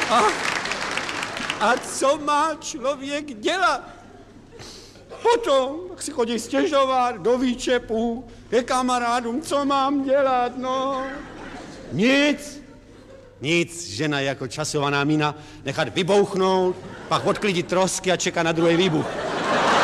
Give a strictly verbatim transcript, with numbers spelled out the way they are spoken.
A, a co má člověk dělat? Potom si chodí stěžovat do výčepu, ke kamarádům, co mám dělat, no. Nic. Nic, žena jako časovaná mína, nechat vybouchnout, pak odklidit trosky a čekat na druhý výbuch.